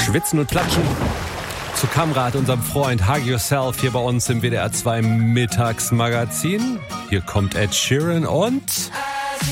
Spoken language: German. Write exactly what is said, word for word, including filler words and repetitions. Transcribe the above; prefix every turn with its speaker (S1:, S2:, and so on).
S1: Schwitzen und Platschen zu Kamrat, unserem Freund Hug Yourself, hier bei uns im W D R zwei Mittagsmagazin. Hier kommt Ed Sheeran und